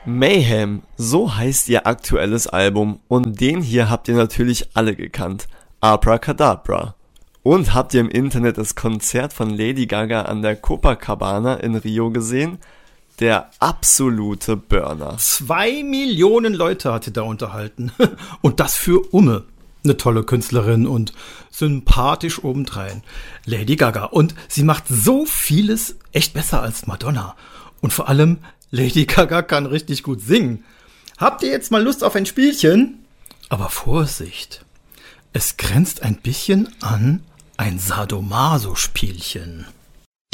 Mayhem, so heißt ihr aktuelles Album und den hier habt ihr natürlich alle gekannt. Abracadabra. Und habt ihr im Internet das Konzert von Lady Gaga an der Copacabana in Rio gesehen? Der absolute Burner. 2 Millionen Leute hat sie da unterhalten. Und das für Umme. Eine tolle Künstlerin und sympathisch obendrein. Lady Gaga. Und sie macht so vieles echt besser als Madonna. Und vor allem, Lady Gaga kann richtig gut singen. Habt ihr jetzt mal Lust auf ein Spielchen? Aber Vorsicht. Es grenzt ein bisschen an ein Sadomaso-Spielchen.